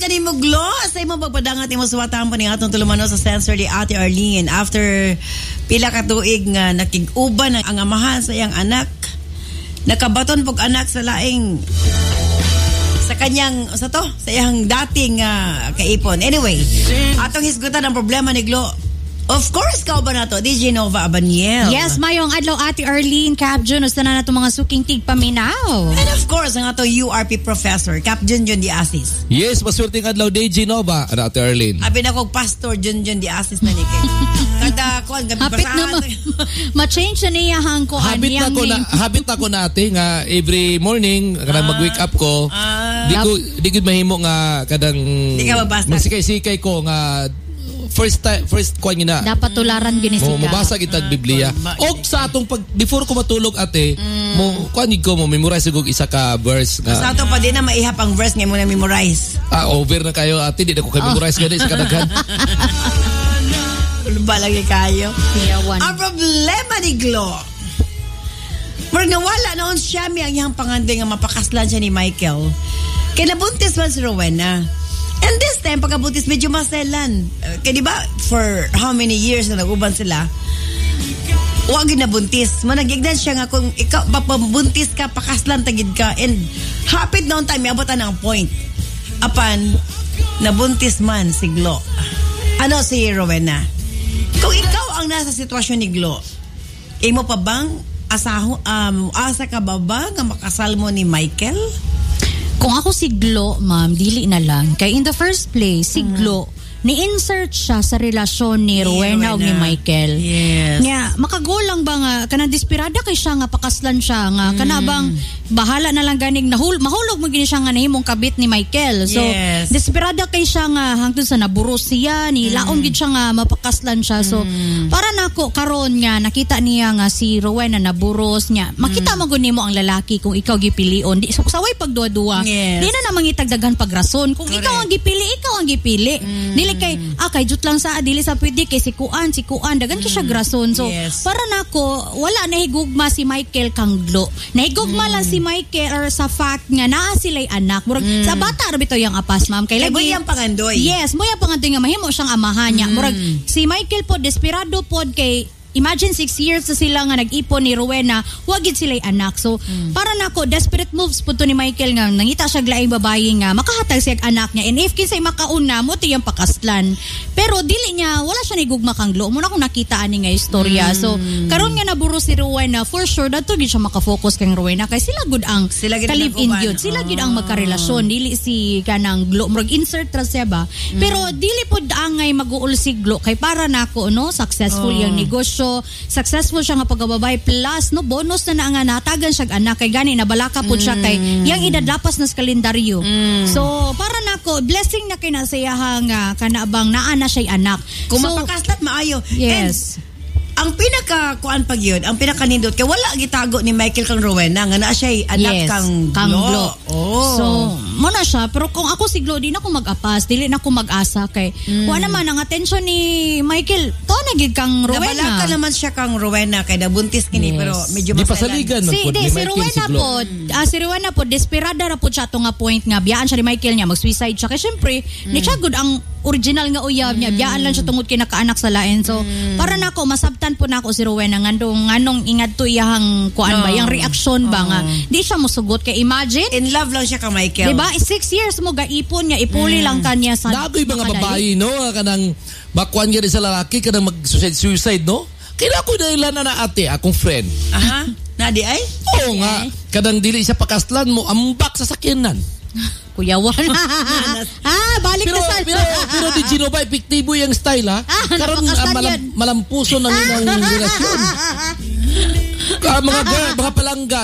ka ni mo, Glo. Sa imo pagpadangat imo suwatan pa ni atong tulumano sa sensor di Ate Arlene. After pila ka tuig nga nakig-uban ang amahan sa iyang anak. Nakabaton pog anak sa laing sa kanyang sa iyang dating kaipon. Anyway, atong hisgutan ang problema ni Glo. Of course, kao ba na to? DJ Nova Abaniel. Yes, mayong adlaw Ate Arlene, Cap Jun, usta na nato mga suking tigpaminaw. And of course, ang ato URP professor, Cap Junjun Di Asis. Yes, maswerteng adlaw DJ Nova, Ate Arlene. Abi na kong pastor Junjun Di Asis na nikay. Kada kuan gabi hapit na ma-change na niya hang ko habit na ko nate nga every morning kada mag-wake up ko. Di gud mahimo nga kadang di ka mabasa. Magsikay-sikay ko nga first kuan na dapat tularan ginisika mabasa kitag Biblia og sa atong before ko matulog ate mo kuan ko mo memorize ko isa ka verse nga sa ato pa din na maihap ang verse nga mo na memorize over na kayo ate di na ko kay memorize gani sa kadaghan balagi kayo ang problema ni Glo nga wala noon siya ang iyang pangandoy nga mapakaslan siya ni Michael kaya nabuntis man si Rowena. And this time, pagkabuntis, medyo maselan. Kaya diba, for how many years na nag-uban sila, huwag nabuntis. Managignan siya nga kung ikaw, papabuntis ka, pakaslan, tagid ka. And hapit noon time, abutan ang point. Apan, nabuntis man si Glo. Ano si Rowena? Kung ikaw ang nasa sitwasyon ni Glo, mo pa bang asa ka ba nga makasal mo ni Michael? Kung ako si Glo, ma'am, dili na lang. Kaya in the first place, si Glo, ni-insert siya sa relasyon ni Rowena o ni Michael. Yes. Nga, makagulang ba nga, kanang desperada kay siya nga, pakaslan siya nga, kanabang bahala na lang ganing, mahulog mo gini siya nga nahimong kabit ni Michael. So, desperada kay siya nga, hangtod sa naburos siya, nilaon gid siya nga, mapakaslan siya. So, para nako karon nga, nakita niya nga si Rowena naburos niya, makita mo mo ang lalaki kung ikaw gipilion. So, saway pagduwa-duwa. Di na namang itagdagan pagrason. Kung ikaw ang gipili, ikaw ang gipili. Dili kay jut lang sa dili sa pwede kay si kuan dagan kay siya grason. So para nako wala na higugma si Michael kang Glo. Nahigugma lang si Michael or sa fact nga naa sila'y anak. Murag sa bata ra bitaw yang apas ma'am kay lagi yang pangandoy. Yes, mo yang pangandoy nga mahimo siyang amahan niya. Murag si Michael po desperado pod kay imagine 6 years na sila nga nag-ipon ni Rowena, wagid sila'y anak. So, para nako desperate moves po to ni Michael nga, nangita siya glaing babae nga, makahatag siya anak niya. And if kinsay makauna mo, ito yung pakaslan. Pero dili niya, wala siya nigugma kang Glo. Muna kung nakita ani nga istorya. So, karon nga naburo si Rowena, for sure, dato gid siya makafocus kang Rowena. Kay sila good ang ka-live-in yun. Sila gid ang magkarelasyon. Dili si kanang Glo. Murag insert ra siya ba? Pero dili po angay mag-uul si Glo. Kay para nako, no, successful yung negosyo. Successful siya nga pagkababay plus no bonus na nga natagan siya anak kay gani nabalaka pud siya kay yang idadapas na sa kalendaryo. So para nako blessing na kay na sa iyahang kanabang naa na siya anak. Kung mapakaslat maayo. Yes. Ang pinaka-kuan pag yun, ang pinaka-nindot, kaya wala gitago ni Michael kang Rowena, nga na siya anak kang Glo. So, muna siya, pero kung ako si Glo, di na ako mag-apas, dili na ako mag-asa, kay wala naman, ang atensyon ni Michael, to nagig kang Rowena. Nabalaka naman siya kang Rowena, kay nabuntis kini, pero medyo pasaligan. Si Rowena po, desperada na po siya to nga point nga, biyaan siya ni Michael niya, mag-suicide siya, kaya syempre, ni siya good ang original nga uyab niya, biyaan lang siya tungod kay nakaanak sa lain. So, para nako masabtan po nako si Rowena nganong ingad to iyang kuan ba, yang reaksyon ba nga. Di siya mosugot kay imagine. In love lang siya ka Michael. Diba? 6 years mo gaipon niya, ipuli lang kanya sa dagoy mga babae, no? Kanang bakuan gani sa lalaki kanang mag-suicide, no? Kaya ako dahil na ate, akong friend. Aha. Nadi ay? Oo nga. Kadang dili siya pakaslan mo, ambak sa sakyanan. Kuyawan. Balik pero, na sa... Pero di Genova, epektibo yung style, ha? Karon malampuso ng relasyon. Mga palangga,